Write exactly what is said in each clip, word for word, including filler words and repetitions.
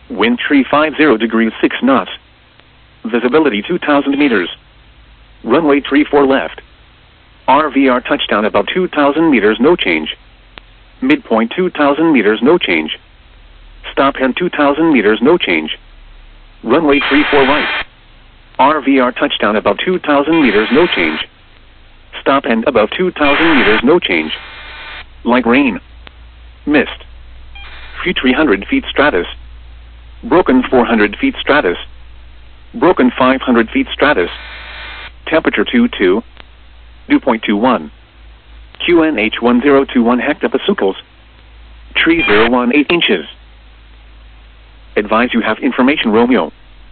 Wind three fifty degrees six knots. Visibility two thousand meters. Runway three four left. R V R touchdown about two thousand meters, no change. Midpoint two thousand meters, no change. Stop and two thousand meters, no change. Runway three four right. R V R touchdown about two thousand meters, no change. Stop and above two thousand meters, no change. Light rain. Mist. Few three hundred feet stratus. Broken four hundred feet stratus. Broken five hundred feet stratus. Temperature two two. Dew point two one. Q N H one zero two one hectopascals. Tree zero one eight inches. Advise you have information Romeo.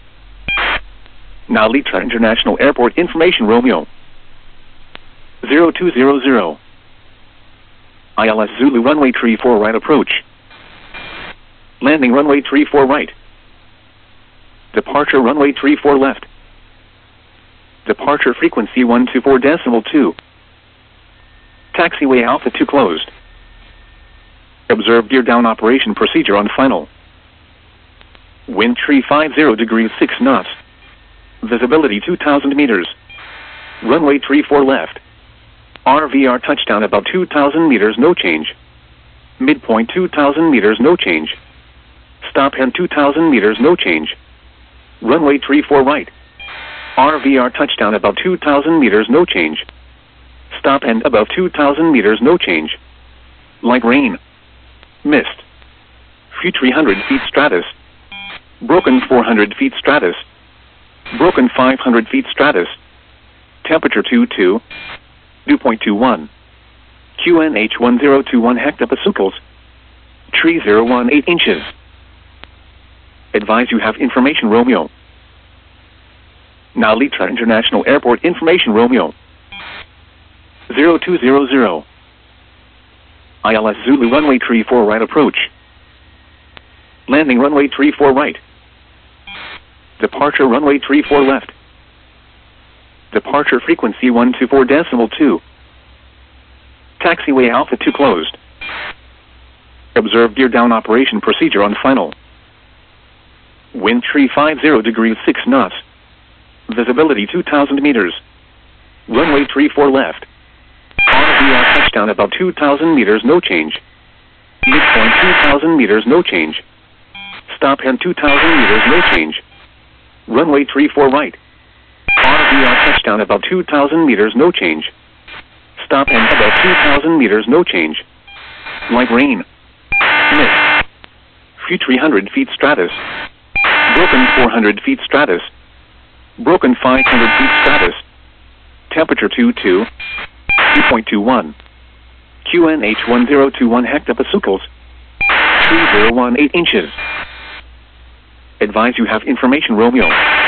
Now Litra International Airport information Romeo. zero two zero zero. I L S Zulu runway three four right approach. Landing runway three four right. Departure runway three four left. Departure frequency one two four decimal two. Taxiway Alpha two closed. Observe gear down operation procedure on final. Wind three fifty degrees six knots. Visibility two thousand meters. Runway three four left. R V R touchdown about two thousand meters, no change. Midpoint two thousand meters, no change. Stop and two thousand meters, no change. Runway three four right. R V R touchdown about two thousand meters, no change. Stop and above two thousand meters, no change. Light rain. Mist. Few three hundred feet stratus. Broken four hundred feet stratus. Broken five hundred feet stratus. Temperature two two. Dew point two one. Q N H one zero two one hectopascals. Tree zero one eight inches. Advise you have information Romeo. Now Litra International Airport information Romeo. zero two zero zero. I L S Zulu runway three four right approach. Landing runway three four right. Departure runway three four left. Departure frequency one two four decimal two. Taxiway Alpha two closed. Observe gear down operation procedure on final. Wind three fifty degrees six knots. Visibility two thousand meters. Runway three four left. R V R touchdown about two thousand meters, no change. Midpoint two thousand meters, no change. Stop and two thousand meters, no change. Runway three four right. R V R touchdown about two thousand meters, no change. Stop and about two thousand meters, no change. Light rain. Mist. Few three hundred feet stratus. Broken four hundred feet stratus. Broken five hundred feet stratus. Temperature two two. Dew point two one. Q N H one zero two one hectopascals. Tree zero one eight inches. Advise you have information Romeo.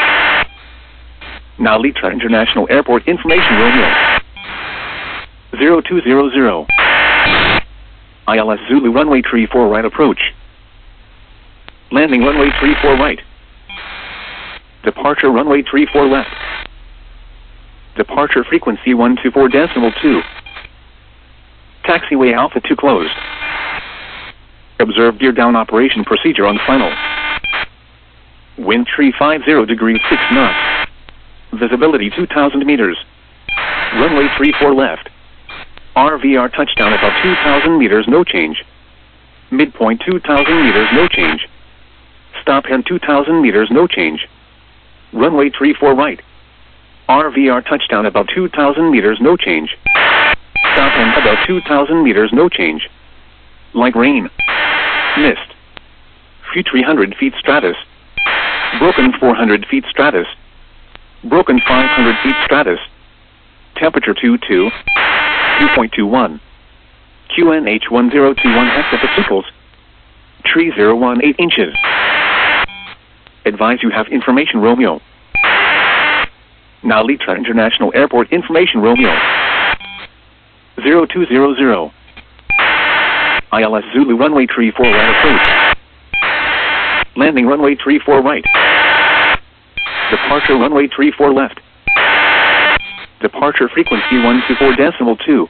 Now Litra International Airport information Romeo. zero two zero zero. I L S Zulu runway three four right approach. Landing runway three four right. Departure runway three four left. Departure frequency one two four decimal two. Taxiway Alpha two closed. Observe gear down operation procedure on final. Wind three fifty degrees six knots. Visibility two thousand meters. Runway three four left. R V R touchdown about two thousand meters, no change. Midpoint two thousand meters, no change. Stop and two thousand meters, no change. Runway three four right. R V R touchdown about two thousand meters, no change. Stop and about two thousand meters, no change. Light rain. Mist. Few three hundred feet stratus. Broken four hundred feet stratus. Broken five hundred feet stratus. Temperature two two. Dew point two one. Q N H one zero two one hectopascals. Tree zero one eight inches. Advise you have information Romeo. Now Litra International Airport information Romeo. zero two zero zero. I L S Zulu runway three four right approach. Landing runway three four right. Departure runway three four left. Departure frequency one two four decimal two.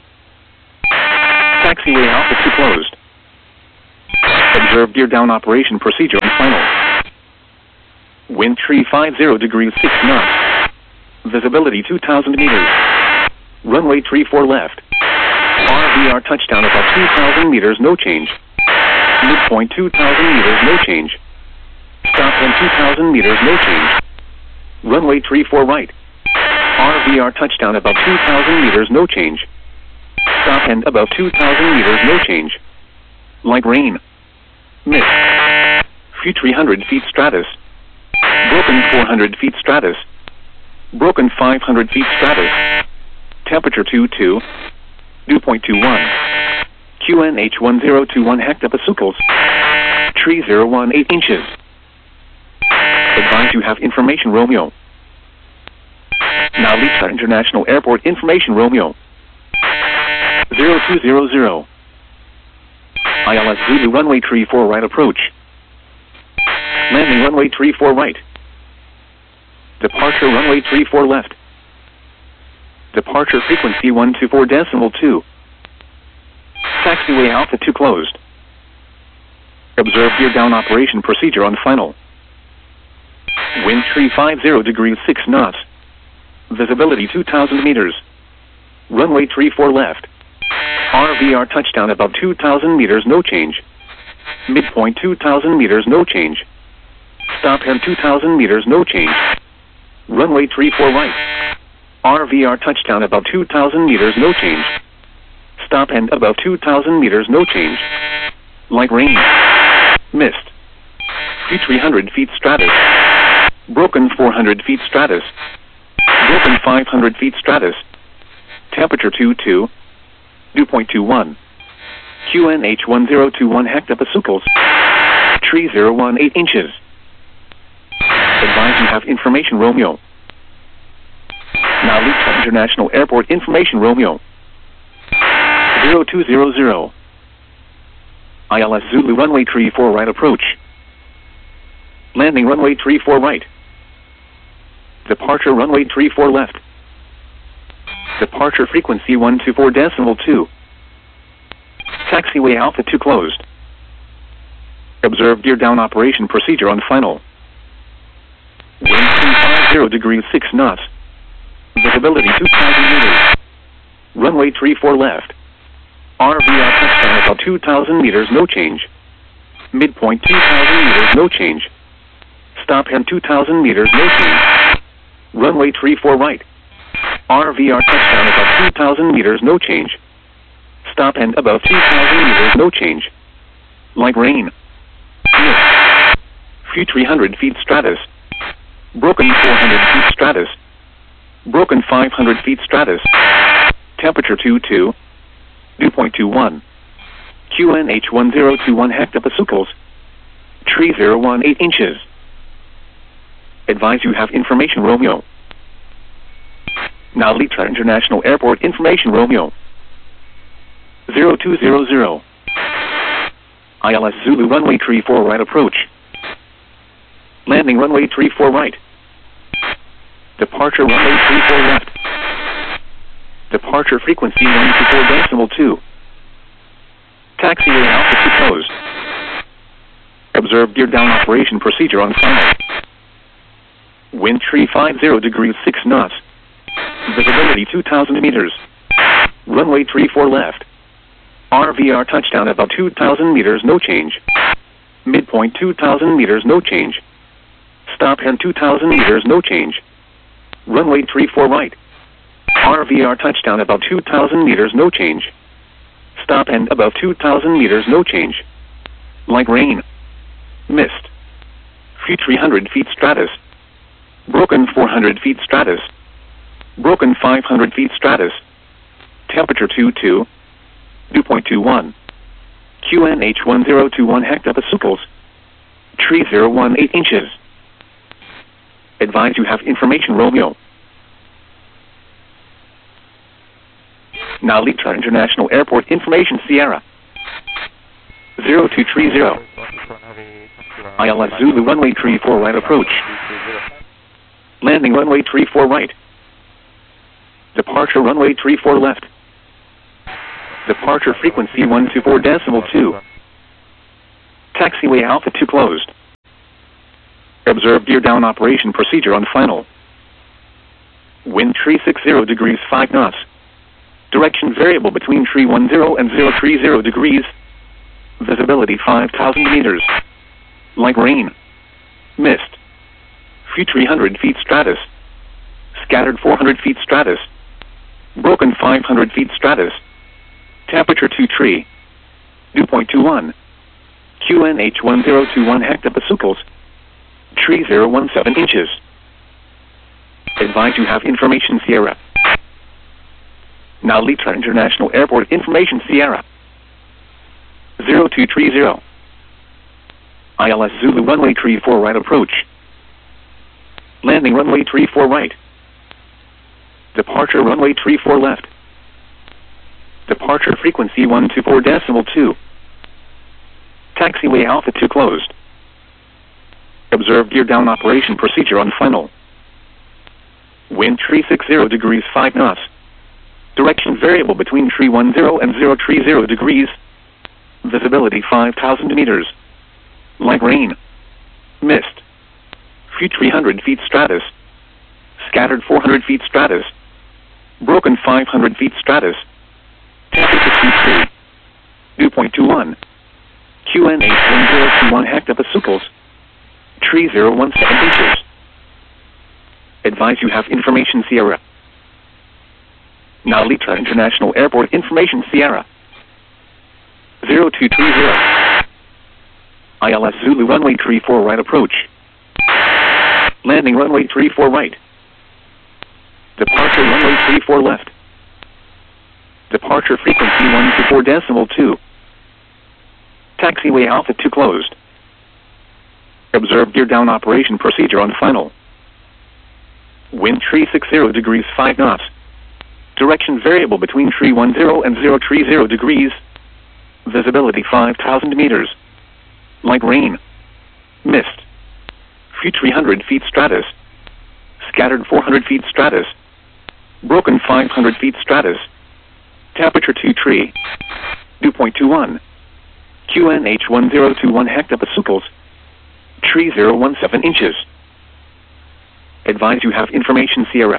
Taxiway Alpha two closed. Observe gear down operation procedure on final. Wind tree five zero degrees six knots. Visibility two thousand meters. Runway tree four left. R V R touchdown about two thousand meters, no change. Midpoint two thousand meters, no change. Stop and two thousand meters, no change. Runway tree four right. R V R touchdown about two thousand meters, no change. Stop and above two thousand meters, no change. Light rain. Mist. Few three hundred feet stratus. Broken four hundred feet stratus. Broken five hundred feet stratus. Temperature two two. Dew point two one. Q N H one zero two one hectopascals. Tree zero one eight inches. Advise you have information Romeo. Now Lisa International Airport information Romeo. zero two zero zero. I L S Zulu runway tree four right approach. Landing runway tree four right. Departure runway tree four left. Departure frequency one two four decimal two. Taxiway Alpha two closed. Observe gear down operation procedure on final. Wind tree five zero degrees six knots. Visibility two thousand meters. Runway tree four left. R V R touchdown about two thousand meters, no change. Midpoint two thousand meters, no change. Stop and two thousand meters, no change. Runway tree four right. R V R touchdown about two thousand meters, no change. Stop and above two thousand meters, no change. Light rain. Mist. Few three hundred feet stratus. Broken four hundred feet stratus. Broken five hundred feet stratus. Temperature two two. Dew point two one. Q N H one zero two one hectopascals. Tree zero one eight inches. Advise you have information Romeo. Now Lisa International Airport information Romeo. zero two zero zero. I L S Zulu runway tree four right approach. Landing runway tree four right. Departure runway tree four left. Departure frequency one two four decimal two. Taxiway Alpha two closed. Observe gear down operation procedure on final. Wind two five zero degrees six knots. Visibility two thousand meters. Runway tree four left. R V R touchdown about two thousand meters, no change. Midpoint two thousand meters, no change. Stop and two thousand meters, no change. Runway tree four right. R V R touchdown about two thousand meters, no change. Stop and above two thousand meters, no change. Light rain. Mist. Few three hundred feet stratus. Broken four hundred feet stratus. Broken five hundred feet stratus. Temperature two two. Dew point two one. Q N H one zero two one hectopascals. Tree zero one eight inches. Advise you have information Romeo. Now Litra International Airport information Romeo. zero two zero zero. I L S Zulu runway tree four right approach. Landing runway tree four right. Departure runway tree four left. Departure frequency one two four decimal two. Taxiway Alpha two closed. Observe gear down operation procedure on final. Wind tree five zero degrees six knots. Visibility two thousand meters. Runway tree four left. R V R touchdown about two thousand meters, no change. Midpoint two thousand meters, no change. Stop and two thousand meters, no change. Runway tree four right. R V R touchdown about two thousand meters, no change. Stop and above two thousand meters, no change. Light rain. Mist. Few three hundred feet stratus. Broken four hundred feet stratus. Broken five hundred feet stratus. Temperature two two. Dew point two one. Q N H one zero two one hectopascals. Tree zero one eight inches. Advise you have information Romeo. Now Litra International Airport information Sierra. zero two three zero. I L S Zulu runway tree four right approach. Landing runway tree four right. Departure runway tree four left. Departure frequency one two four decimal two. Taxiway Alpha two closed. Observe gear down operation procedure on final. Wind tree sixty degrees five knots. Direction variable between tree ten and zero three zero degrees. Visibility five thousand meters. Light rain. Mist. Few three hundred feet stratus. Scattered four hundred feet stratus. Broken five hundred feet stratus. Temperature two tree. Dew point two one. Q N H one zero two one hectopascals. Tree zero one seven inches. Advise you have information Sierra. Now Litra International Airport information Sierra. zero two three zero. I L S Zulu runway three four right approach. Landing runway three four right. Departure runway three four left. Departure frequency one two four decimal two. Taxiway Alpha two closed. Observe gear down operation procedure on final. Wind tree sixty degrees five knots. Direction variable between tree ten and zero three zero degrees. Visibility five thousand meters. Light rain. Mist. Few three hundred feet stratus. Scattered four hundred feet stratus. Broken five hundred feet stratus. Temperature two three. Dew point two one. Q N H one zero two one hectopascals. Tree zero one seven inches. Advise you have information Sierra. Now Litra International Airport information Sierra. zero two three zero. I L S Zulu runway three four right approach. Landing runway three four right. Departure runway three four left. Departure frequency one two four decimal two. Taxiway Alpha two closed. Observe gear down operation procedure on final. Wind tree sixty degrees five knots. Direction variable between tree ten and zero three zero degrees. Visibility five thousand meters. Light rain. Mist. Few three hundred feet stratus. Scattered four hundred feet stratus. Broken five hundred feet stratus. Temperature two tree. Dew point two one. Q N H one zero two one hectopascals. Tree zero one seven inches. Advise you have information Sierra.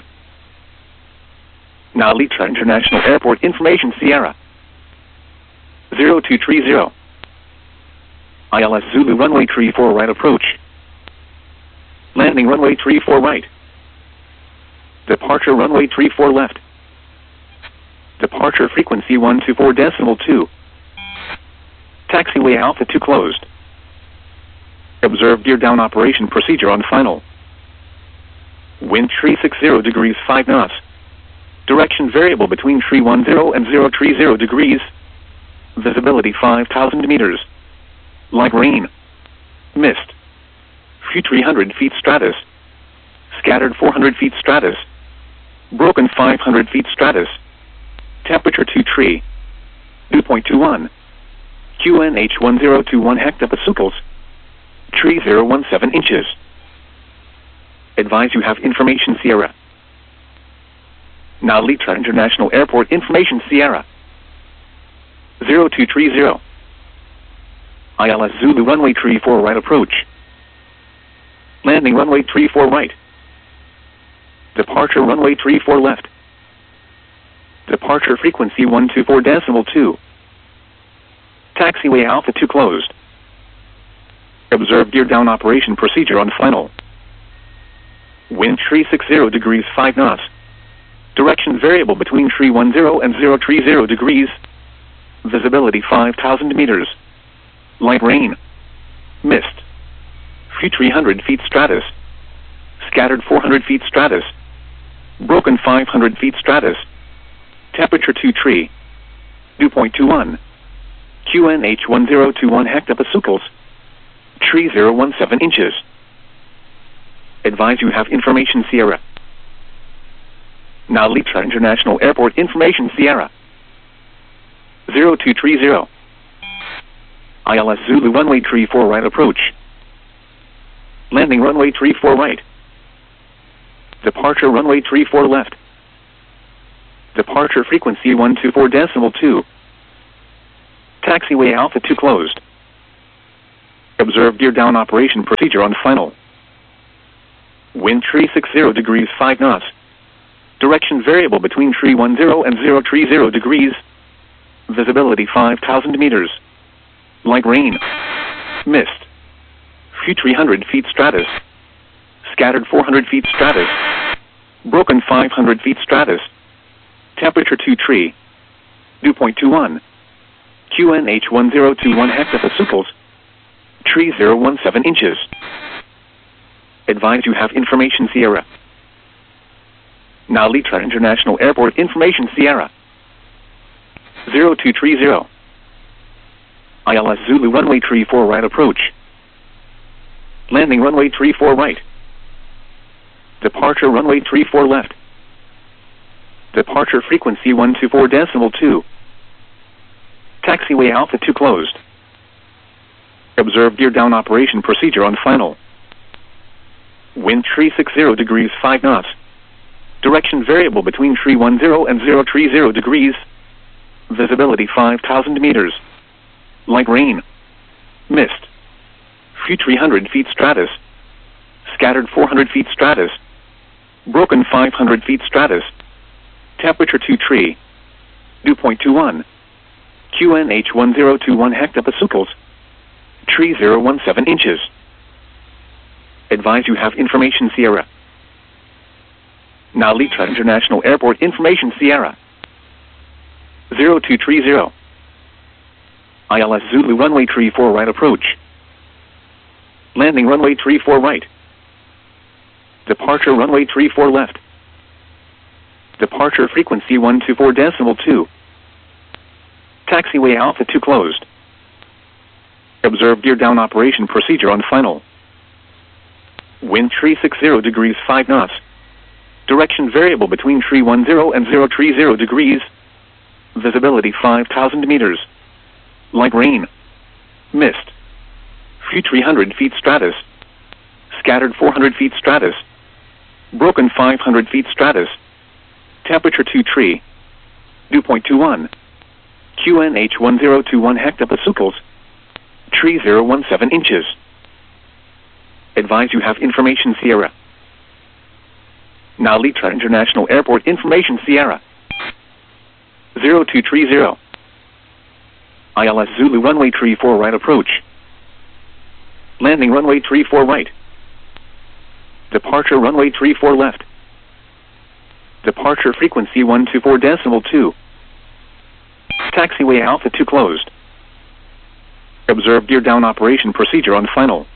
Now Litra International Airport information Sierra. zero two three zero. I L S Zulu runway three four right approach. Landing runway three four right. Departure runway three four left. Departure frequency one two four decimal two. Taxiway Alpha two closed. Observe gear down operation procedure on final. Wind tree sixty degrees five knots. Direction variable between tree ten and zero three zero degrees. Visibility five thousand meters. Light rain. Mist. Few three hundred feet stratus. Scattered four hundred feet stratus. Broken five hundred feet stratus. Temperature two tree. Dew point two one. Q N H one zero two one hectopascals. Tree zero one seven inches. Advise you have information Sierra. Now Litra International Airport information Sierra. zero two three zero. I L S Zulu runway three four right approach. Landing runway three four right. Departure runway three four left. Departure frequency one two four decimal two. Taxiway Alpha two closed. Observe gear down operation procedure on final. Wind tree sixty degrees five knots. Direction variable between tree ten and zero three zero degrees. Visibility five thousand meters. Light rain. Mist. Few three hundred feet stratus. Scattered four hundred feet stratus. Broken five hundred feet stratus. Temperature two tree. Dew point two one. Q N H one zero two one hectopascals. Tree zero one seven inches. Advise you have information Sierra. Now Litra International Airport information Sierra. zero two three zero. I L S Zulu runway three four right approach. Landing runway three four right. Departure runway three four left. Departure frequency one two four decimal two. Taxiway Alpha two closed. Observe gear down operation procedure on final. Wind tree sixty degrees five knots. Direction variable between tree ten and zero tree zero degrees. Visibility five thousand meters. Light rain. Mist. Few three hundred feet stratus. Scattered four hundred feet stratus. Broken five hundred feet stratus. Temperature two tree. Dew point two one. Q N H one zero two one hectopascals. Tree zero one seven inches. Advise you have information Sierra. Now Litra International Airport information Sierra. zero two three zero. I L S Zulu runway tree four right approach. Landing runway tree four right. Departure runway tree four left. Departure frequency one two four decimal two. Taxiway Alpha two closed. Observe gear down operation procedure on final. Wind tree sixty degrees five knots. Direction variable between tree ten and zero tree zero degrees. Visibility five thousand meters. Light rain. Mist. Few three hundred feet stratus. Scattered four hundred feet stratus. Broken five hundred feet stratus. Temperature two tree. Dew point two one. Q N H one zero two one hectopascals. Tree zero one seven inches. Advise you have information Sierra. Now Litra International Airport information Sierra. zero two three zero. I L S Zulu runway tree four right approach. Landing runway tree four right. Departure runway tree four left. Departure frequency one two four decimal two. Taxiway Alpha two closed. Observe gear down operation procedure on final. Wind tree sixty degrees five knots. Direction variable between tree ten and zero tree zero degrees. Visibility five thousand meters. Light rain. Mist. Few three hundred feet stratus. Scattered four hundred feet stratus. Broken five hundred feet stratus. Temperature two tree. Dew point two one. Q N H one zero two one hectopascals. Tree zero one seven inches. Advise you have information Sierra. Now Litra International Airport information Sierra. zero two three zero. I L S Zulu runway tree four right approach. Landing runway tree four right. Departure runway tree four left. Departure frequency one two four decimal two. Taxiway Alpha two closed. Observe gear down operation procedure on final.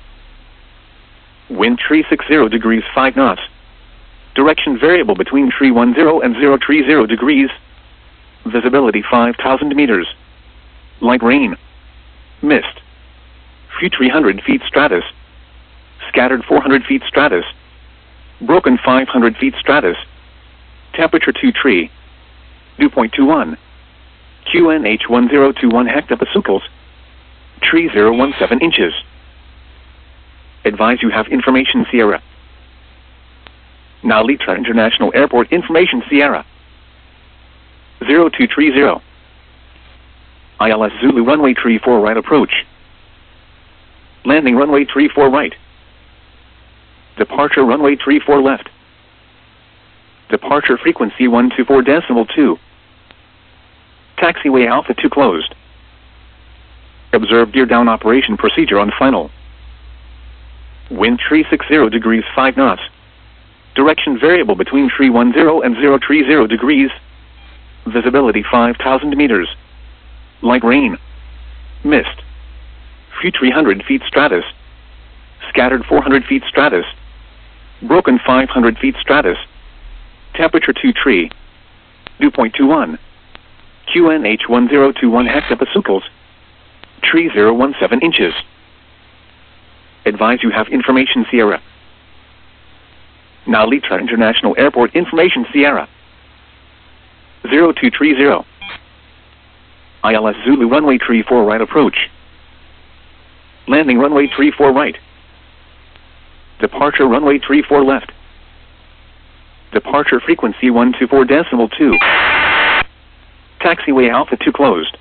Wind tree sixty degrees five knots. Direction variable between tree ten and zero tree zero degrees. Visibility five thousand meters. Light rain. Mist. Few three hundred feet stratus. Scattered four hundred feet stratus. Broken five hundred feet stratus. Temperature two tree. Dew point two one. Q N H one zero two one hectopascals. Tree zero one seven inches. Advise you have information Sierra. Now Litra International Airport information Sierra. zero two three zero. I L S Zulu runway tree four right approach. Landing runway tree four right. Departure runway tree four left. Departure frequency one two four decimal two. Taxiway Alpha two closed. Observe gear down operation procedure on final. Wind tree sixty degrees five knots. Direction variable between tree ten and zero tree zero degrees. Visibility five thousand meters. Light rain. Mist. Few three hundred feet stratus. Scattered four hundred feet stratus. Broken five hundred feet stratus. Temperature two tree. Dew point two one. Q N H one zero two one hectopascals. Tree zero one seven inches. Advise you have information Sierra. Now Litra International Airport information Sierra. zero two three zero. I L S Zulu runway tree four right approach. Landing runway tree four right. Departure runway tree four left. Departure frequency one two four decimal two. Taxiway Alpha two closed.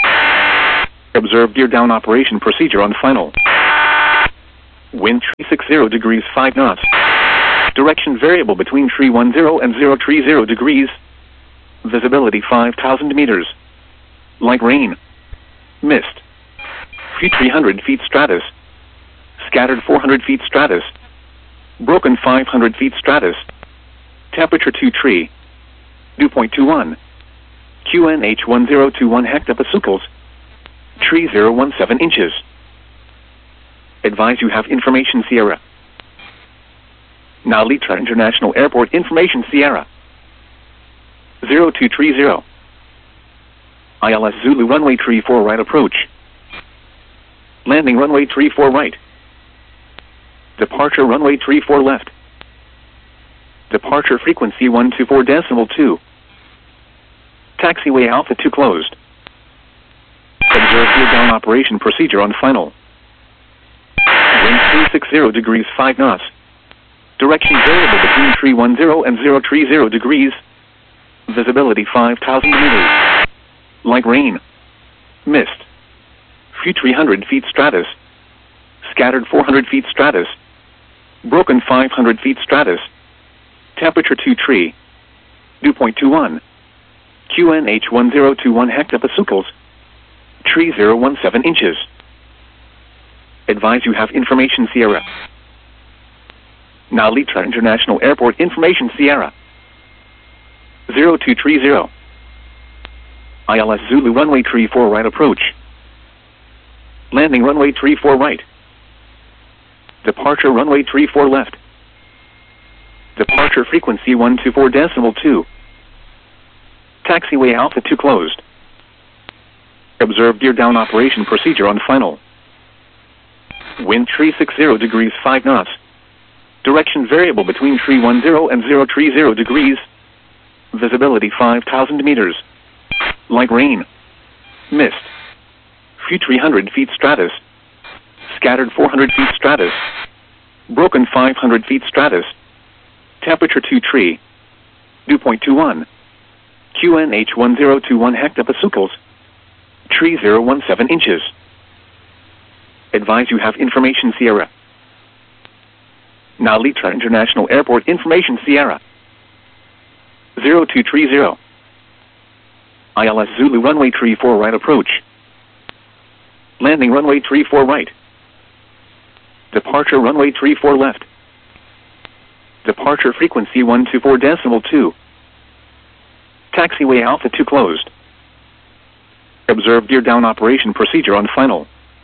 Observe gear down operation procedure on final. Wind tree sixty degrees five knots. Direction variable between tree ten and zero tree zero degrees. Visibility five thousand meters. Light rain. Mist. Few three hundred feet stratus. Scattered four hundred feet stratus. Broken five hundred feet stratus. Temperature two tree. Dew point two one. Q N H one zero two one hectopascals. Tree zero one seven inches. Advise you have information Sierra. Now Litra International Airport information Sierra. zero two three zero. I L S Zulu runway tree four right approach. Landing runway tree four right. Departure runway tree four left. Departure frequency one two four decimal two. Taxiway Alpha two closed. Observe gear down operation procedure on final. Wind three sixty degrees five knots. Direction variable between tree ten and zero tree zero degrees. Visibility five thousand meters. Light rain. Mist. Few three hundred feet stratus. Scattered four hundred feet stratus. Broken five hundred feet stratus. Temperature two tree. Dew point two one. Q N H one zero two one hectopascals. Tree zero one seven inches. Advise you have information Sierra. Now Litra International Airport information Sierra. zero two three zero. I L S Zulu runway tree four right approach. Landing runway tree four right. Departure runway tree four left. Departure frequency one two four decimal two. Taxiway Alpha two closed. Observe gear down operation procedure on final. Wind three sixty degrees five knots. Direction variable between tree ten and zero tree zero degrees. Visibility five thousand meters. Light rain. Mist. Few three hundred feet stratus. Scattered four hundred feet stratus. Broken five hundred feet stratus. Temperature two tree. Dew point two one. Q N H one zero two one hectopascals. Tree zero one seven inches. Advise you have information Sierra. Now Litra International Airport information Sierra. zero two three zero. I L S Zulu runway tree four right approach. Landing runway tree four right. Departure runway tree four left. Departure frequency one two four decimal two. Taxiway Alpha two closed. Observe gear down operation procedure on final.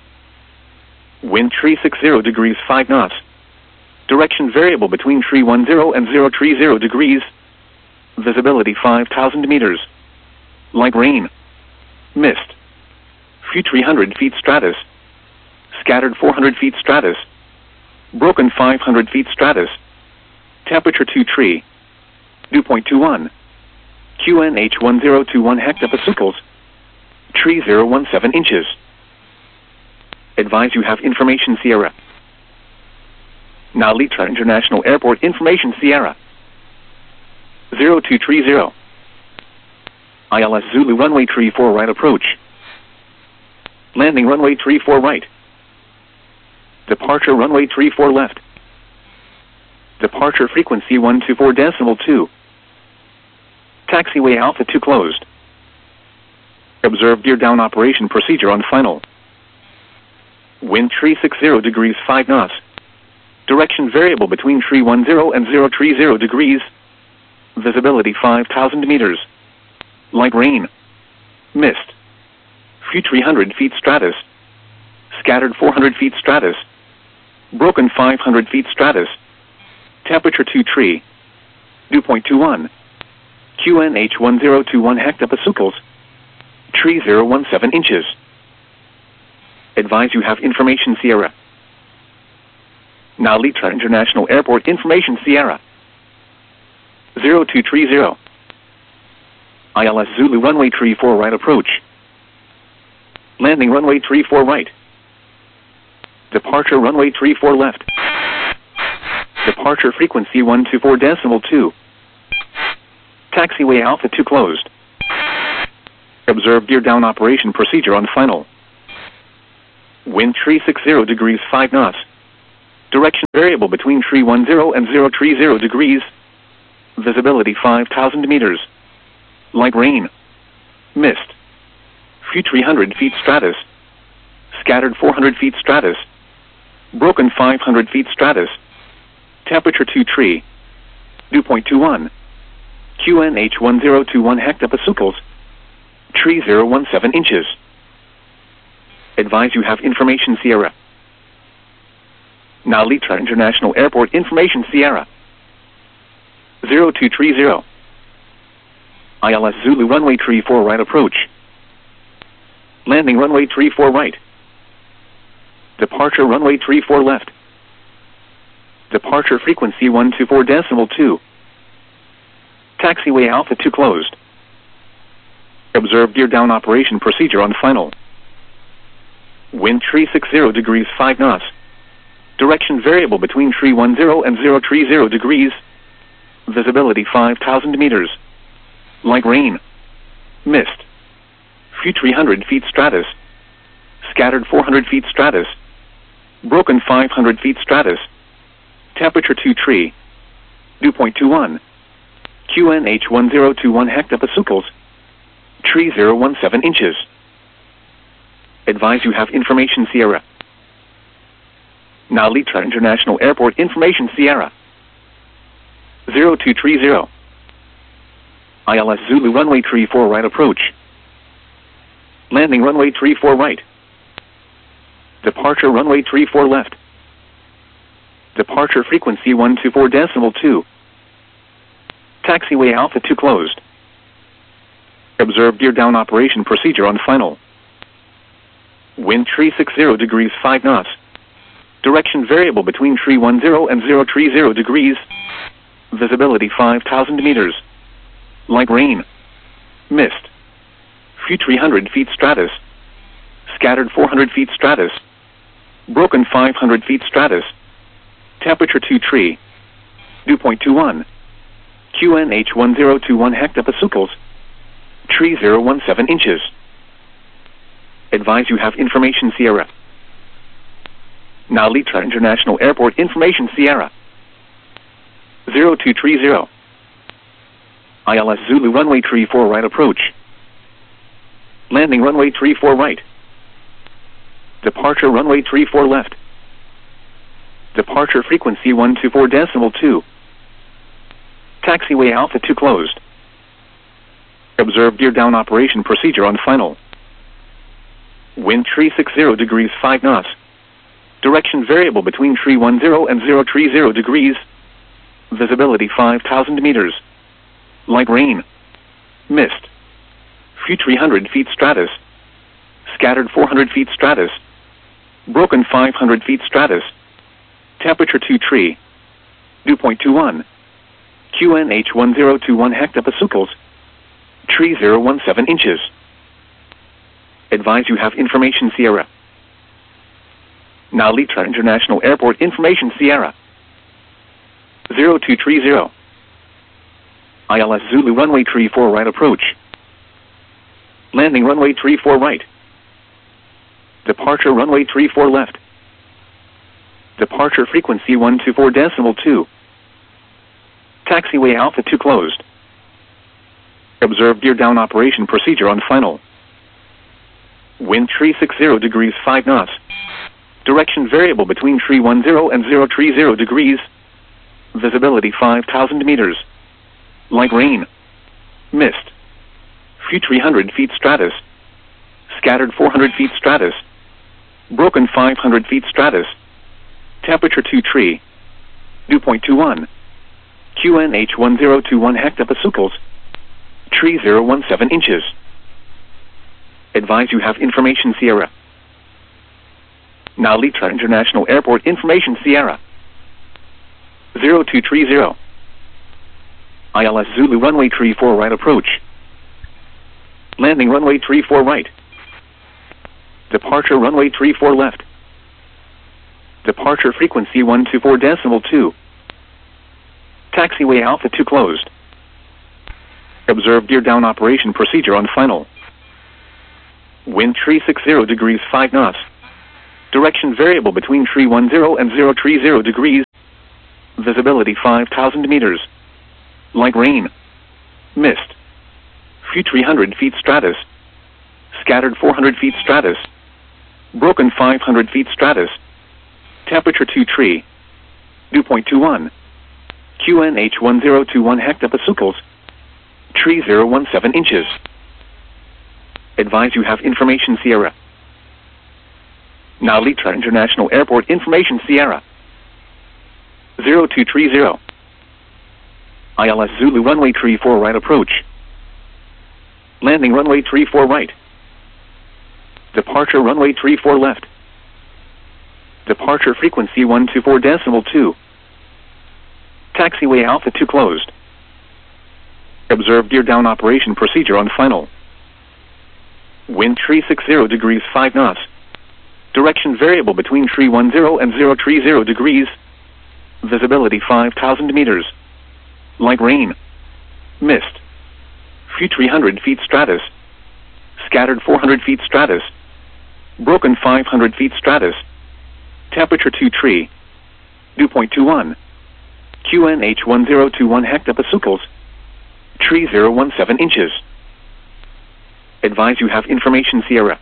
Wind three sixty degrees five knots. Direction variable between tree ten and zero tree zero degrees. Visibility five thousand meters. Light rain. Mist. Few three hundred feet stratus. Scattered four hundred feet stratus. Broken five hundred feet stratus. Temperature two tree. Dew point two one. Q N H one zero two one hectopascals. Tree zero one seven inches. Advise you have information Sierra. Now Litra International Airport information Sierra. zero two three zero. I L S Zulu runway tree four right approach. Landing runway tree four right. Departure runway tree four left. Departure frequency one two four decimal two. Taxiway Alpha two closed. Observe gear down operation procedure on final. Wind three sixty degrees five knots. Direction variable between tree ten and zero tree zero degrees. Visibility five thousand meters. Light rain. Mist. Few three hundred feet stratus. Scattered four hundred feet stratus. Broken five hundred feet stratus. Temperature two tree. Dew point two one. Q N H one zero two one hectopascals. Tree zero one seven inches. Advise you have information Sierra. Now Litra International Airport information Sierra. zero two three zero. I L S Zulu runway tree four right approach. Landing runway tree four right. Departure runway tree four left. Departure frequency one two four decimal two. Taxiway Alpha two closed. Observe gear down operation procedure on final. Wind three sixty degrees five knots. Direction variable between tree ten and zero tree zero degrees. Visibility five thousand meters. Light rain. Mist. Few three hundred feet stratus. Scattered four hundred feet stratus. Broken five hundred feet stratus. Temperature two tree. Dew point two one. Q N H one zero two one hectopascals. Tree zero one seven inches. Advise you have information Sierra. Now Litra International Airport information Sierra. zero two three zero. I L S Zulu runway tree four right approach. Landing runway tree four right. Departure runway tree four left. Departure frequency one two four decimal two. Taxiway Alpha two closed. Observe gear down operation procedure on final. Wind tree sixty degrees five knots. Direction variable between tree ten and zero tree zero degrees. Visibility five thousand meters. Light rain. Mist. Few three hundred feet stratus. Scattered four hundred feet stratus. Broken five hundred feet stratus. Temperature two tree. Dew point two one. Q N H one zero two one hectopascals. Tree zero one seven inches. Advise you have information Sierra. Now Litra International Airport information Sierra. zero two three zero. I L S Zulu runway tree four right approach. Landing runway tree four right. Departure runway tree four left. Departure frequency one two four decimal two. Taxiway Alpha two closed. Observe gear down operation procedure on final. Wind tree sixty degrees five knots. Direction variable between tree ten and zero tree zero degrees. Visibility five thousand meters. Light rain. Mist. Few three hundred feet stratus. Scattered four hundred feet stratus. Broken five hundred feet stratus. Temperature two tree. Dew point two one. Q N H one zero two one hectopascals. Tree zero one seven inches. Advise you have information Sierra. Now Litra International Airport information Sierra. zero two three zero. I L S Zulu runway tree four right approach. Landing runway tree four right. Departure runway tree four left. Departure frequency one two four decimal two. Taxiway Alpha two closed. Observe gear down operation procedure on final. Wind tree sixty degrees five knots. Direction variable between tree ten and zero tree zero degrees. Visibility five thousand meters. Light rain. Mist. Few three hundred feet stratus. Scattered four hundred feet stratus. Broken five hundred feet stratus. Temperature two tree. Dew point two one. Q N H one zero two one hectopascals. Tree zero one seven inches. Advise you have information Sierra. Now Litra International Airport information Sierra. zero two three zero. I L S Zulu runway tree four right approach. Landing runway tree four right. Departure runway tree four left. Departure frequency one two four decimal two. Taxiway Alpha two closed. Observe gear down operation procedure on final. Wind tree sixty degrees five knots. Direction variable between tree ten and zero tree zero degrees. Visibility five thousand meters. Light rain. Mist. Few three hundred feet stratus. Scattered four hundred feet stratus. Broken five hundred feet stratus. Temperature two tree. Dew point two one. Q N H one zero two one hectopascals. Tree zero one seven inches. Advise you have information Sierra. Now Litra International Airport information Sierra. zero two three zero. I L S Zulu runway tree four right approach. Landing runway tree four right. Departure runway tree four left. Departure frequency one two four decimal two. Taxiway Alpha two closed. Observe gear down operation procedure on final. Wind tree sixty degrees five knots. Direction variable between tree ten and zero tree zero degrees. Visibility five thousand meters. Light rain. Mist. Few three hundred feet stratus. Scattered four hundred feet stratus. Broken five hundred feet stratus. Temperature two tree. Dew point two one. Q N H one zero two one hectopascals. Tree zero one seven inches. Advise you have information Sierra. Now Litra International Airport information Sierra. zero two three zero. I L S Zulu runway tree four right approach. Landing runway tree four right. Departure runway tree four left. Departure frequency one two four decimal two. Taxiway Alpha two closed. Observe gear down operation procedure on final. Wind three sixty degrees five knots. Direction variable between tree ten and zero tree zero degrees. Visibility five thousand meters. Light rain. Mist. Few three hundred feet stratus. Scattered four hundred feet stratus. Broken five hundred feet stratus. Temperature two tree. Dew point two one. Q N H one zero two one hectopascals. Tree zero one seven inches. Advise you have information Sierra.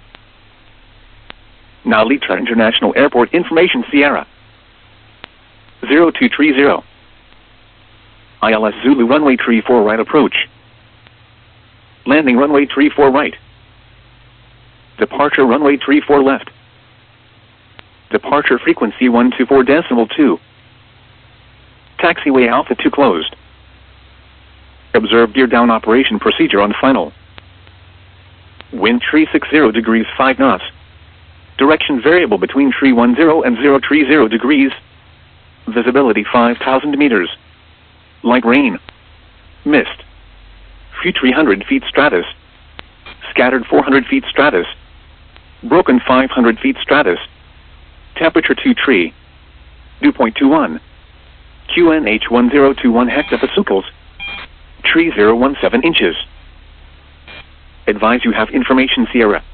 Now Litra International Airport information Sierra. zero two three zero. I L S Zulu runway tree four right approach. Landing runway tree four right. Departure runway tree four left. Departure frequency one two four decimal two. Taxiway Alpha two closed. Observe gear down operation procedure on final. Wind three sixty degrees five knots. Direction variable between tree ten and zero tree zero degrees. Visibility five thousand meters. Light rain. Mist. Few three hundred feet stratus. Scattered four hundred feet stratus. Broken five hundred feet stratus. Temperature two tree. Dew point two one. Q N H one zero two one hectopascals. Tree zero one seven inches. Advise you have information Sierra.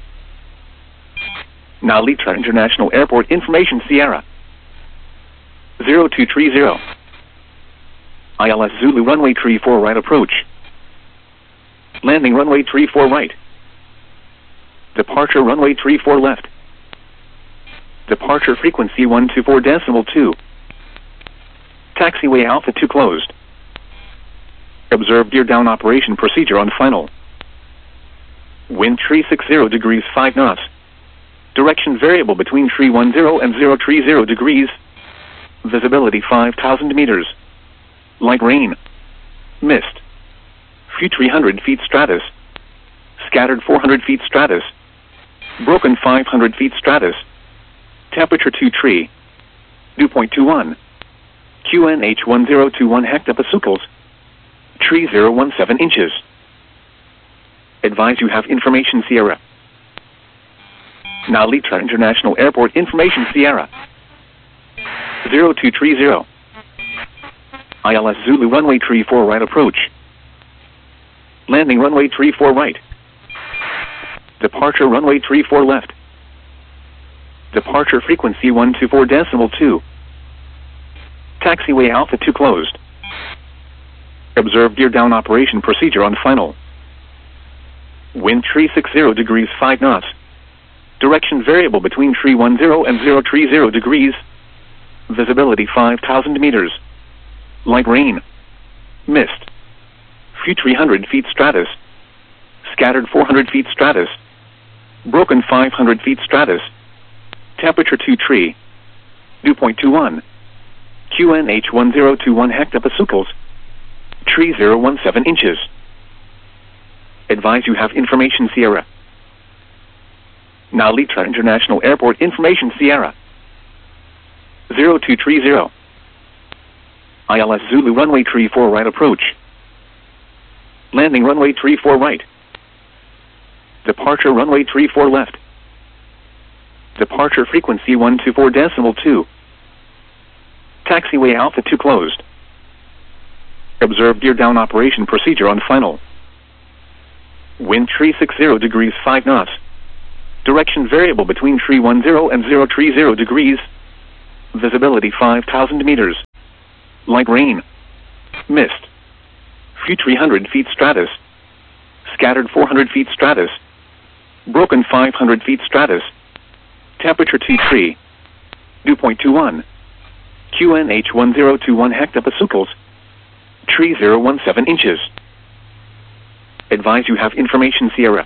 Now Litra International Airport information Sierra. zero two three zero. I L S Zulu runway tree four right approach. Landing runway tree four right. Departure runway tree four left. Departure frequency one two four decimal two. Taxiway Alpha two closed. Observe gear down operation procedure on final. Wind three sixty degrees five knots. Direction variable between tree ten and zero tree zero degrees. Visibility five thousand meters. Light rain. Mist. Few three hundred feet stratus. Scattered four hundred feet stratus. Broken five hundred feet stratus. Temperature two tree. Dew point two one. Q N H one zero two one hectopascals. Tree zero one seven inches. Advise you have information Sierra. Now Litra International Airport information Sierra. zero two three zero. I L S Zulu runway tree four right approach. Landing runway tree four right. Departure runway tree four left. Departure frequency one two four decimal two. Taxiway Alpha two closed. Observe gear down operation procedure on final. Wind three sixty degrees five knots. Direction variable between tree ten and zero tree zero degrees. Visibility five thousand meters. Light rain. Mist. Few three hundred feet stratus. Scattered four hundred feet stratus. Broken five hundred feet stratus. Temperature two tree. Dew point two one. Q N H one zero two one hectopascals. Tree zero one seven inches. Advise you have information Sierra. Now Litra International Airport information Sierra. zero two three zero. I L S Zulu runway tree four right approach. Landing runway tree four right. Departure runway tree four left. Departure frequency one two four decimal two. Taxiway Alpha two closed. Observe gear down operation procedure on final. Wind three sixty degrees five knots. Direction variable between tree ten and zero tree zero degrees. Visibility five thousand meters. Light rain. Mist. Few three hundred feet stratus. Scattered four hundred feet stratus. Broken five hundred feet stratus. Temperature two tree. Dew point two one. Q N H one zero two one hectopascals. Tree zero one seven inches. Advise you have information Sierra.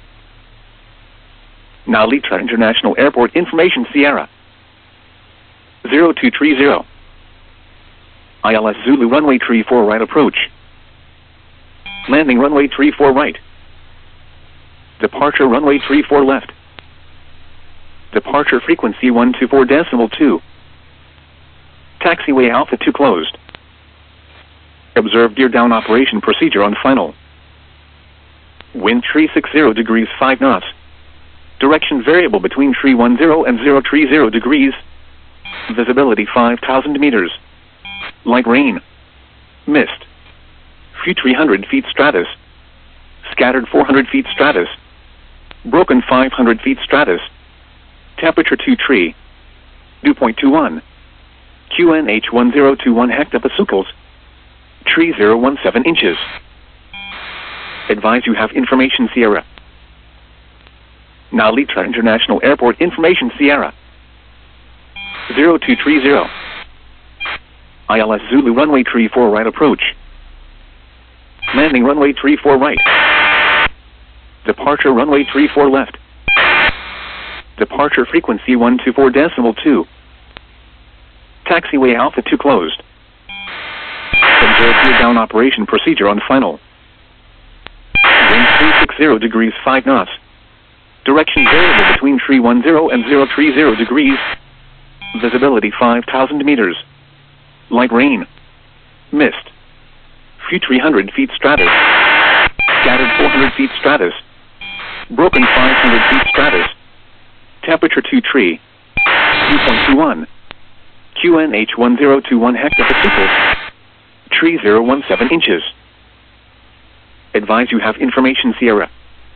Now Litra International Airport information Sierra. zero two three zero. I L S Zulu runway tree four right approach. Landing runway tree four right. Departure runway tree four left. Departure frequency one two four decimal two. Taxiway Alpha two closed. Observe gear down operation procedure on final. Wind three sixty degrees five knots. Direction variable between tree ten and zero tree zero degrees. Visibility five thousand meters. Light rain. Mist. Few three hundred feet stratus. Scattered four hundred feet stratus. Broken five hundred feet stratus. Temperature two tree. Dew point two one. Q N H one zero two one hectopascals. Tree zero one seven inches. Advise you have information Sierra. Now Litra International Airport information Sierra. zero two three zero. I L S Zulu runway tree four right approach. Landing runway tree four right. Departure runway tree four left. Departure frequency one two four decimal two. Taxiway Alpha two closed. Observe gear down operation procedure on final. Wind three sixty degrees five knots. Direction variable between tree ten and zero tree zero degrees. Visibility five thousand meters. Light rain. Mist. Few three hundred feet stratus. Scattered four hundred feet stratus. Broken five hundred feet stratus. Temperature two tree. Dew point two one. Q N H one zero two one hectopascals. Tree zero one seven inches. Advise you have information Sierra.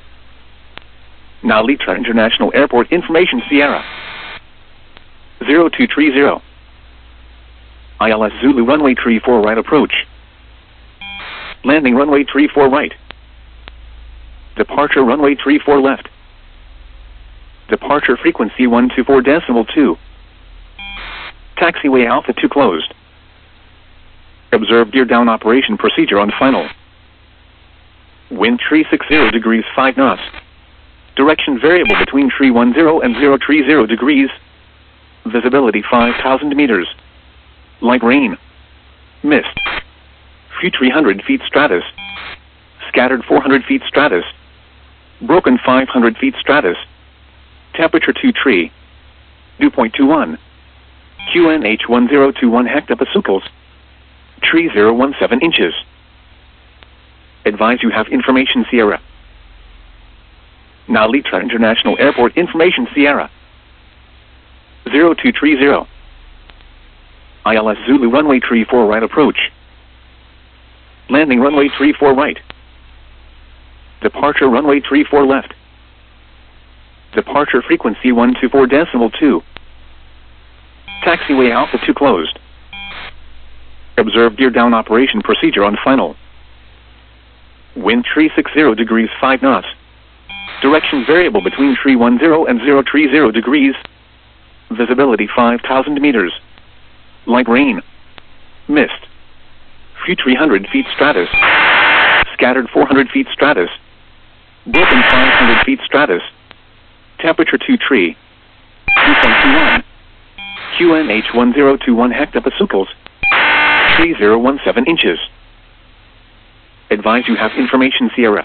Now Litra International Airport information Sierra. zero two three zero. I L S Zulu runway tree four right approach. Landing runway tree four right. Departure runway tree four left. Departure frequency one two four decimal two. Taxiway Alpha two closed. Observe gear down operation procedure on final. Wind three sixty degrees five knots. Direction variable between tree ten and zero tree zero degrees. Visibility five thousand meters. Light rain. Mist. Few three hundred feet stratus. Scattered four hundred feet stratus. Broken five hundred feet stratus. Temperature two tree. Dew point two one. Q N H one zero two one hectopascals. Tree zero one seven inches. Advise you have information Sierra. Now Litra International Airport information Sierra. zero two three zero. I L S Zulu runway tree four right approach. Landing runway tree four right. Departure runway tree four left. Departure frequency one two four decimal two. Taxiway Alpha two closed. Observe gear down operation procedure on final. Wind three sixty degrees five knots. Direction variable between tree ten and zero tree zero degrees. Visibility five thousand meters. Light rain. Mist. Few three hundred feet stratus. Scattered four hundred feet stratus. Broken five hundred feet stratus. Temperature two tree. Dew point two one. Q N H one zero two one hectopascals. Tree zero one seven inches. Advise you have information Sierra.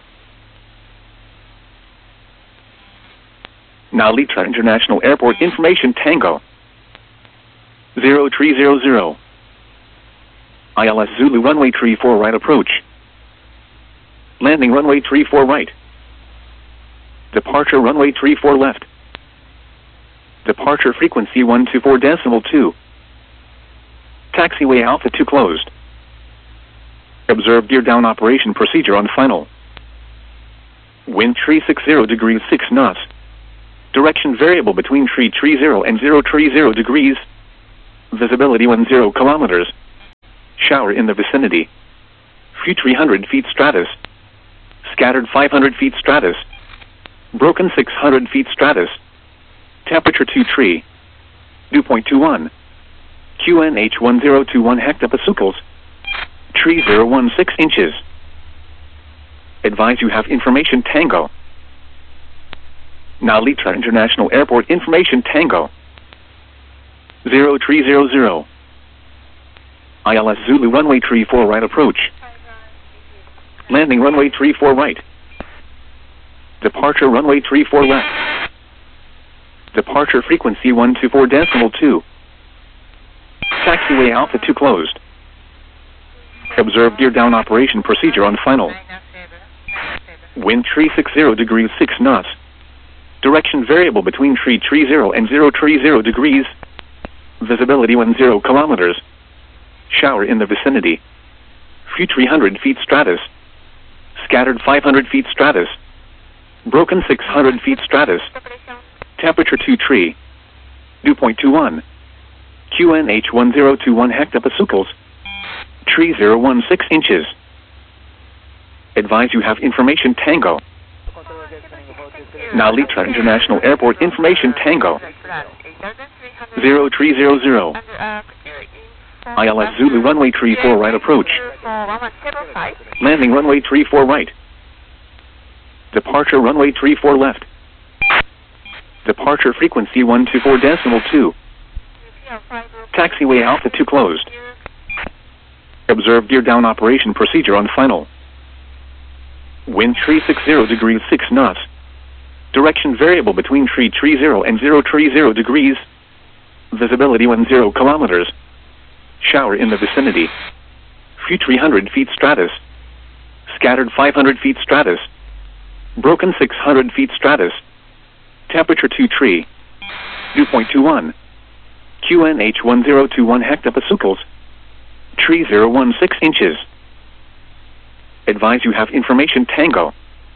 Now Litra International Airport information Tango. zero three zero zero. I L S Zulu runway tree four right approach. Landing runway tree four right. Departure runway tree four left. Departure frequency one two four decimal two. Taxiway Alpha two closed. Observe gear down operation procedure on final. Wind three sixty degrees six knots. Direction variable between tree tree zero and zero tree zero degrees. Visibility one zero kilometers. Shower in the vicinity. Few three hundred feet stratus. Scattered five hundred feet stratus. Broken six hundred feet stratus. Temperature two tree. Dew point two one. Q N H one zero two one hectopascals. Tree zero one six inches. Advise you have information Tango. Now Litra International Airport information Tango. Zero tree zero zero. I L S Zulu runway tree four right approach. Landing runway tree four right. Departure runway tree four left. Departure frequency one two four decimal two. Taxiway Alpha two closed. Observe gear down operation procedure on final. Wind three sixty degrees six knots. Direction variable between tree tree zero and zero tree zero degrees. Visibility one zero kilometers. Shower in the vicinity. Few three hundred feet stratus. Scattered five hundred feet stratus. Broken six hundred feet stratus. Temperature two tree. Dew point two one. Q N H one zero two one hectopascals. Tree zero one six inches. Advise you have information Tango. Now Litra International Airport information Tango. Zero tree zero zero. I L S Zulu runway tree four right approach. Landing runway tree four right. Departure runway tree four left. Departure frequency one two four decimal two. Taxiway Alpha two closed. Observe gear down operation procedure on final. Wind three sixty degrees six knots. Direction variable between tree tree zero and zero tree zero degrees. Visibility one zero kilometers. Shower in the vicinity. Few three hundred feet stratus. Scattered five hundred feet stratus. Broken six hundred feet stratus. Temperature two tree. Dew point two one. Q N H one zero two one hectopascals. Tree zero one six inches. Advise you have information Tango.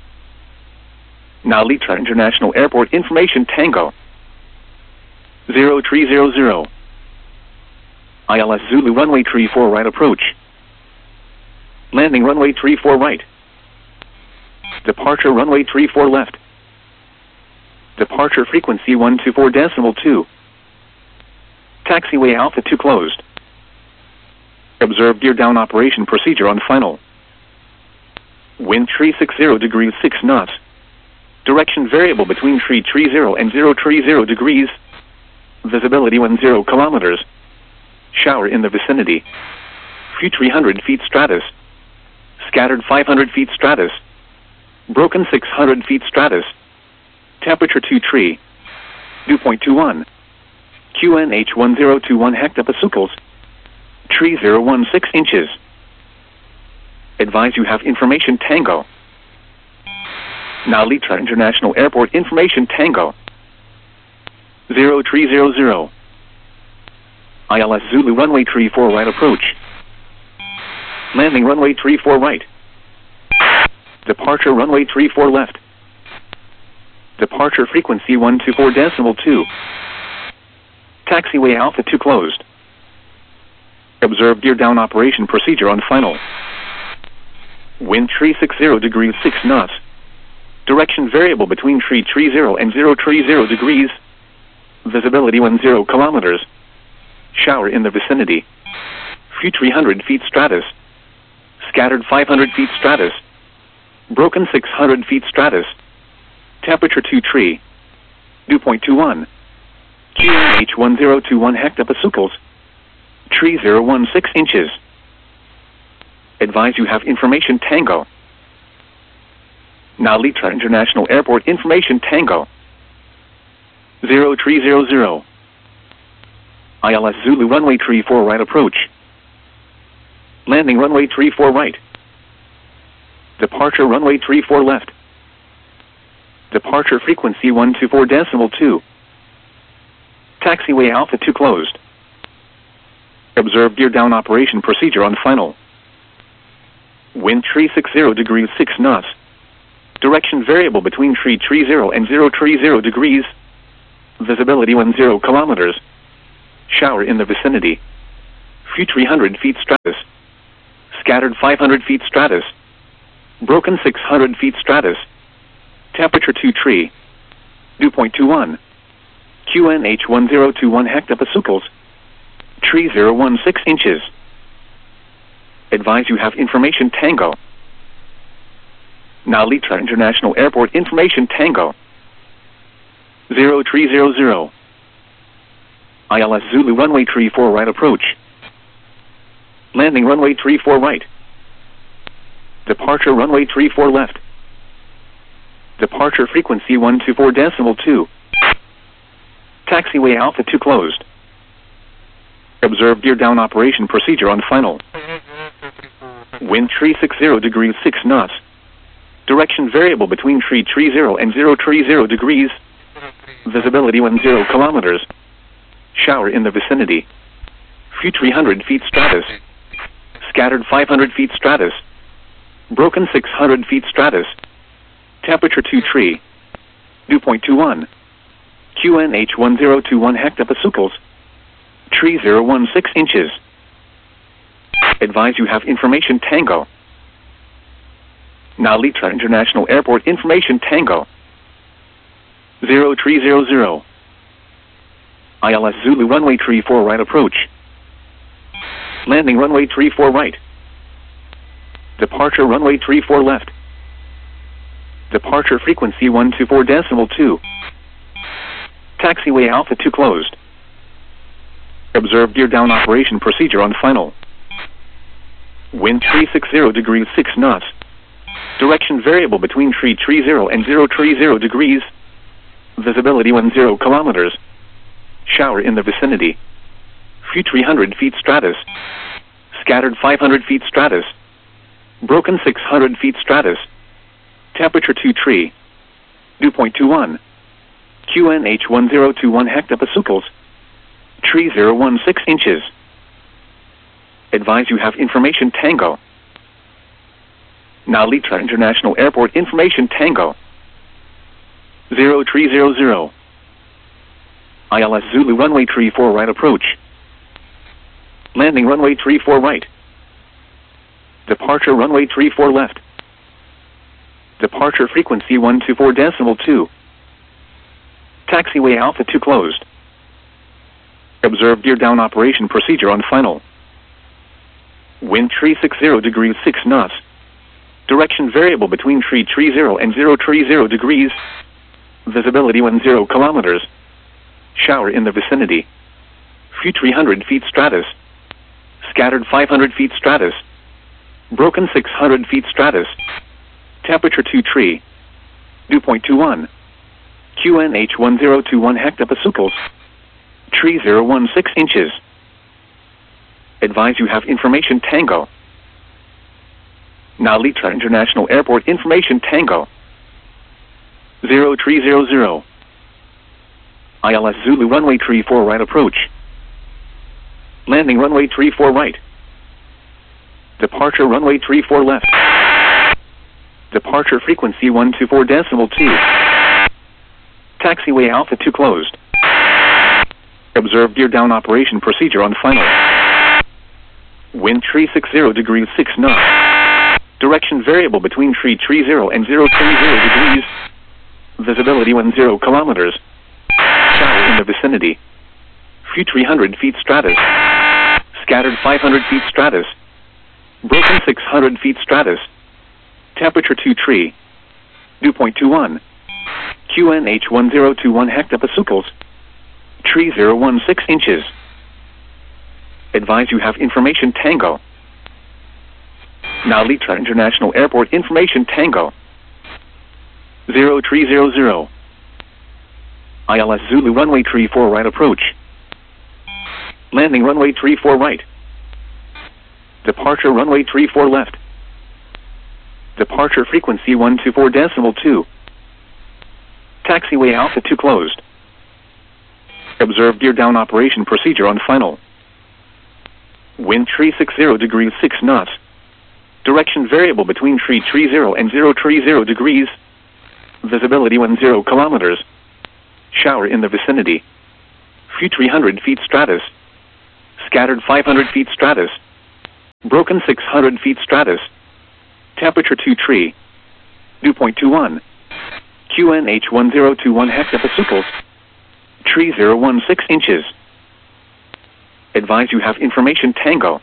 Now Litra International Airport information Tango. Zero tree zero zero. I L S Zulu runway tree four right approach. Landing runway tree four right. Departure runway tree four left. Departure frequency one two four decimal two. Taxiway Alpha two closed. Observe gear down operation procedure on final. Wind three sixty degrees six knots. Direction variable between tree tree zero and zero tree zero degrees. Visibility one zero kilometers. Shower in the vicinity. Few three hundred feet stratus. Scattered five hundred feet stratus. Broken six hundred feet stratus. Temperature two tree. Dew point two one. Q N H one zero two one hectopascals. Tree zero one six inches. Advise you have information Tango. Now Litra International Airport information Tango. Zero tree zero zero. I L S Zulu runway tree four right approach. Landing runway tree four right. Departure runway tree four left. Departure frequency one two four decimal two. Taxiway Alpha two closed. Observe gear down operation procedure on final. Wind three sixty degrees six knots. Direction variable between tree tree zero and zero tree zero degrees. Visibility one zero kilometers. Shower in the vicinity. Few three hundred feet stratus. Scattered five hundred feet stratus. Broken six hundred feet stratus. Temperature two tree. Dew point two one. Q N H one zero two one hectopascals. Tree zero one six inches. Advise you have information Tango. Now Litra International Airport information Tango. Zero tree zero zero. I L S Zulu runway tree four right approach. Landing runway tree four right. Departure runway tree four left. Departure frequency one two four decimal two. Taxiway Alpha two closed. Observe gear down operation procedure on final. Wind three sixty degrees six knots. Direction variable between tree tree zero and zero tree zero degrees. Visibility one zero kilometers. Shower in the vicinity. Few three hundred feet stratus. Scattered five hundred feet stratus. Broken six hundred feet stratus. Temperature two tree. Dew point two one. Q N H one zero two one hectopascals. Tree zero one six inches. Advise you have information Tango. Nalitra International Airport information Tango. Zero tree zero zero. I L S Zulu runway tree four right approach. Landing runway tree four right. Departure runway tree four left. Departure frequency one two four decimal two. Taxiway Alpha two closed. Observe gear down operation procedure on final. Wind tree six zero degrees six knots. Direction variable between tree tree zero and zero tree zero degrees. Visibility one zero kilometers. Shower in the vicinity. Few three hundred feet stratus. Scattered five hundred feet stratus. Broken six hundred feet stratus. Temperature two tree. Dew point two one. Q N H one zero two one hectopascals. Tree zero one six inches. Advise you have information Tango. Nalitra International Airport information Tango. Zero tree zero zero. I L S Zulu runway tree four right approach. Landing runway tree four right. Departure runway tree four left. Departure frequency one two four decimal two. Taxiway Alpha two closed. Observe gear down operation procedure on final. Wind tree six zero degrees six knots. Direction variable between tree tree zero and zero tree zero degrees. Visibility one zero kilometers. Shower in the vicinity. Few three hundred feet stratus. Scattered five hundred feet stratus. Broken six hundred feet stratus. Temperature two tree. Dew point two one. Q N H one zero two one hectopascals. Tree zero one six inches. Advise you have information Tango. Nalitra International Airport information Tango. Zero tree zero zero. I L S Zulu runway tree four right approach. Landing runway tree four right. Departure runway tree four left. Departure frequency one two four decimal two. Taxiway Alpha two closed. Observe gear down operation procedure on final. Wind tree six zero degrees six knots. Direction variable between tree tree zero and zero tree zero degrees. Visibility one zero kilometers. Shower in the vicinity. Few three hundred feet stratus. Scattered five hundred feet stratus. Broken six hundred feet stratus. Temperature two tree. Dew point two one. Q N H one zero two one hectopascals. Tree zero one six inches. Advise you have information Tango. Nalitra International Airport information Tango. Zero tree zero zero. I L S Zulu runway tree four right approach. Landing runway tree four right. Departure runway tree four left. Departure frequency one two four decimal two. Taxiway Alpha two closed. Observe gear down operation procedure on final. Wind tree six zero degrees six knots. Direction variable between tree tree zero and zero tree zero degrees. Visibility one zero kilometers. Shower in the vicinity. Few three hundred feet stratus. Scattered five hundred feet stratus. Broken six hundred feet stratus. Temperature two tree. Dew point two one. Q N H one zero two one hectopascals. Tree zero one six inches. Advise you have information Tango. Nalitra International Airport information Tango. Zero tree zero zero. I L S Zulu runway tree four right approach. Landing runway tree four right. Departure runway tree four left. Departure frequency one two four decimal two. Taxiway Alpha two closed. Observe gear down operation procedure on final. Wind tree six zero degrees six knots. Direction variable between tree tree zero and zero tree zero degrees. Visibility one zero kilometers. Shower in the vicinity. Few three hundred feet stratus. Scattered five hundred feet stratus. Broken six hundred feet stratus. Temperature two tree. Dew point two one. Q N H one zero two one hectopascals. Tree zero one six inches. Advise you have information Tango.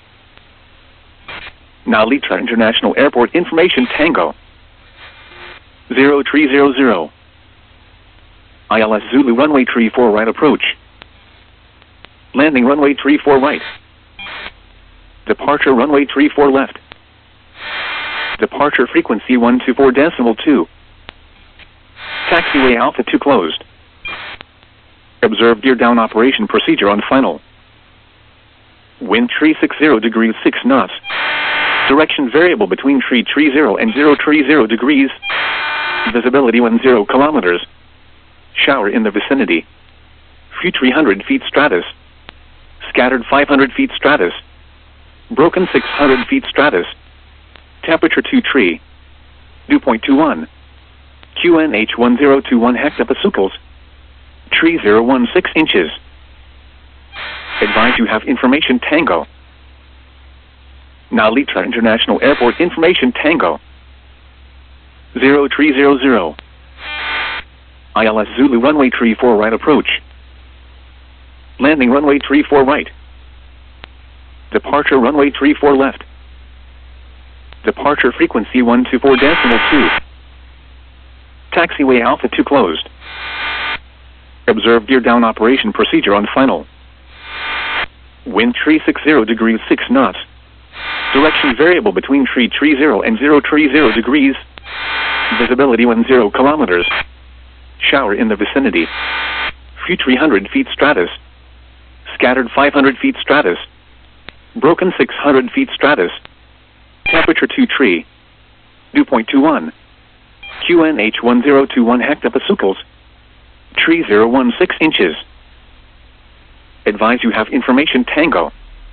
Now Litra International Airport information Tango. zero three zero zero. I L S Zulu runway tree four right approach. Landing runway tree four right. Departure runway tree four left. Departure frequency one two four decimal two. Taxiway Alpha two closed. Observe gear down operation procedure on final. Wind tree sixty degrees six knots. Direction variable between tree tree zero and zero tree zero degrees. Visibility one zero kilometers. Shower in the vicinity. Few three hundred feet stratus. Scattered five hundred feet stratus. Broken six hundred feet stratus. Temperature two tree. Dew point two one. Q N H one zero two one hectopascals. Tree zero one six inches. Advise you have information Tango. Now Litra International Airport information Tango. zero three zero zero. I L S Zulu runway tree four right approach. Landing runway tree four right. Departure runway tree four left. Departure frequency one two four decimal two. Taxiway Alpha two closed. Observe gear down operation procedure on final. Wind tree sixty degrees six knots. Direction variable between tree tree zero and zero tree zero degrees. Visibility one zero kilometers. Shower in the vicinity. Few three hundred feet stratus. Scattered five hundred feet stratus. Broken six hundred feet stratus. Temperature two tree. Dew point two one. Q N H one zero two one hectopascals. Tree zero one six inches. Advise you have information Tango.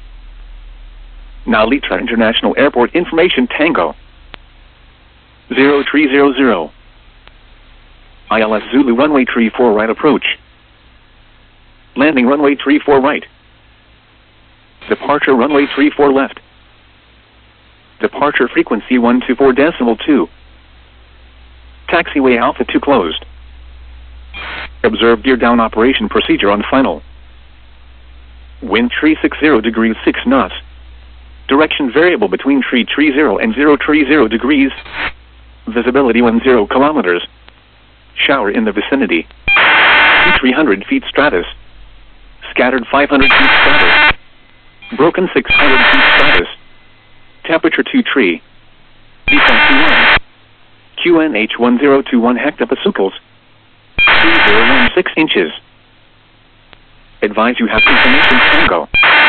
Now Litra International Airport information Tango. zero three zero zero. I L S Zulu runway tree four right approach. Landing runway tree four right. Departure runway tree four left. Departure frequency one two four decimal two. Taxiway Alpha two closed. Observe gear down operation procedure on final. Wind tree sixty degrees six knots. Direction variable between tree tree zero and zero tree zero degrees. Visibility one zero kilometers. Shower in the vicinity. three hundred feet stratus. Scattered five hundred feet stratus. Broken six hundred feet stratus. Temperature two tree. Dew point two one. Q N H one zero two one hectopascals. Tree zero one six inches. Advise you have information Tango.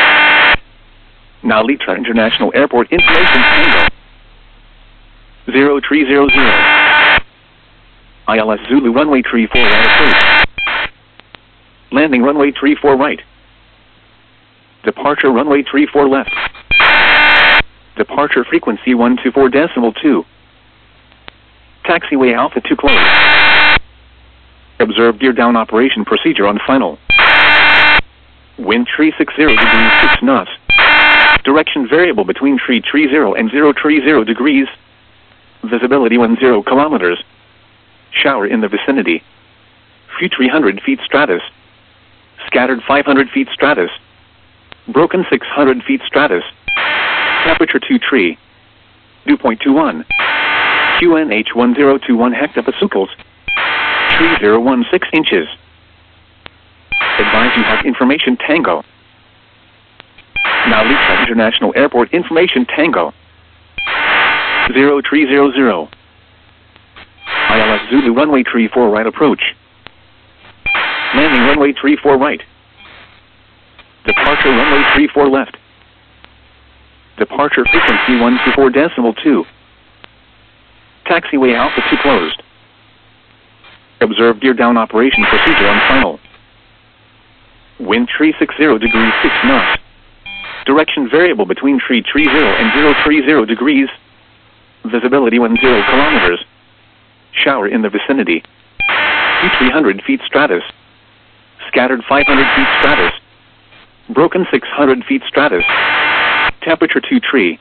Now Litra International Airport information Tango. zero three zero zero. I L S Zulu runway tree four right approach. Landing runway tree four right. Departure runway tree four left. Departure frequency one two four decimal two. Taxiway Alpha two closed. Observe gear down operation procedure on final. Wind tree sixty degrees six knots. Direction variable between tree tree zero and zero tree zero degrees. Visibility one zero kilometers. Shower in the vicinity. Few three hundred feet stratus. Scattered five hundred feet stratus. Broken six hundred feet stratus. Temperature two tree. Dew point two one. Q N H one zero two one hectopascals. Tree zero one six inches. Advise you have information Tango. Now Litra International Airport information Tango. zero three zero zero. I L S Zulu runway tree four right approach. Landing runway tree four right. Departure runway tree four left. Departure frequency one two four decimal two. Taxiway Alpha two closed. Observe gear down operation procedure on final. Wind tree sixty degrees six knots. Direction variable between tree tree zero and zero tree zero degrees. Visibility one zero kilometers. Shower in the vicinity. Few three hundred feet stratus. Scattered five hundred feet stratus. Broken six hundred feet stratus. Temperature two tree.